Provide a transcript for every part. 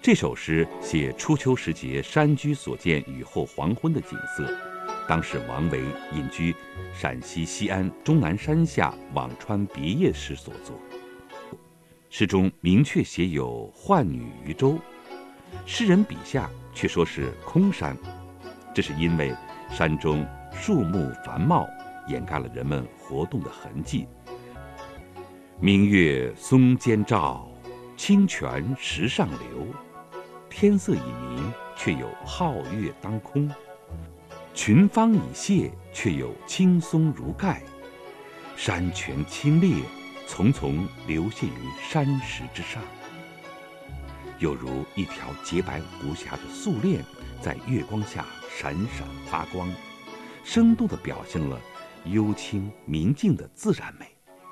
这首诗写初秋时节山居所见雨后黄昏的景色，当是王维隐居陕西西安终南山下辋川别业时所作。诗中明确写有浣女渔舟，诗人笔下却说是空山，这是因为山中树木繁茂，掩盖了人们活动的痕迹。明月松间照，清泉石上流。天色已明，却有皓月当空；群芳已谢，却有青松如盖。山泉清冽，淙淙流泻于山石之上，有如一条洁白无瑕的素链，在月光下闪闪发光，生动地表现了幽清明净的自然美。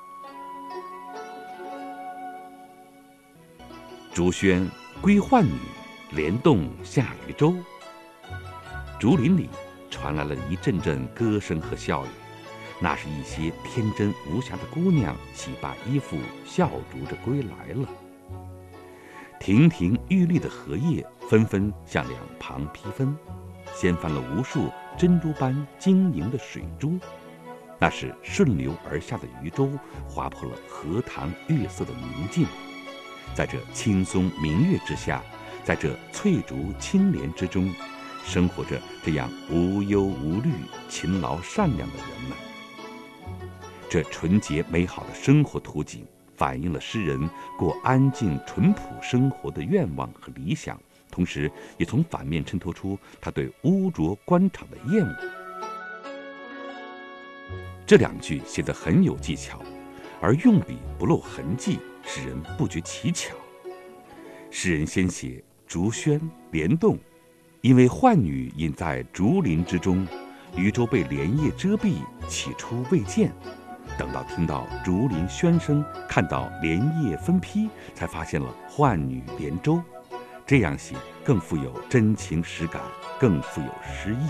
竹喧归浣女，莲动下渔舟。竹林里传来了一阵阵歌声和笑语，那是一些天真无瑕的姑娘洗罢衣服，笑逐着归来了。亭亭玉立的荷叶纷纷向两旁披分，掀翻了无数珍珠般晶莹的水珠，那是顺流而下的渔舟划破了荷塘月色的宁静。在这青松明月之下，在这翠竹青莲之中，生活着这样无忧无虑、勤劳善良的人们。这纯洁美好的生活图景，反映了诗人过安静淳朴生活的愿望和理想，同时也从反面衬托出他对污浊官场的厌恶。这两句写得很有技巧，而用笔不露痕迹，使人不觉奇巧。诗人先写竹喧莲动，因为浣女隐在竹林之中，渔舟被莲叶遮蔽，起初未见，等到听到竹林喧声，看到莲叶分批，才发现了浣女莲舟。这样写更富有真情实感，更富有诗意。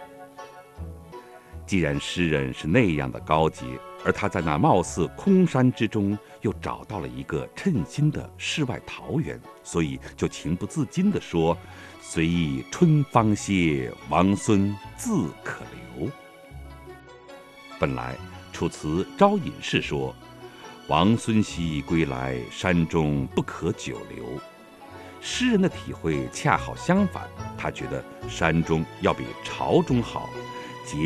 既然诗人是那样的高洁，而他在那貌似空山之中又找到了一个称心的世外桃源，所以就情不自禁地说：随意春芳歇，王孙自可留。本来楚辞招隐士说：王孙兮归来，山中不可久留。诗人的体会恰好相反，他觉得山中要比朝中好，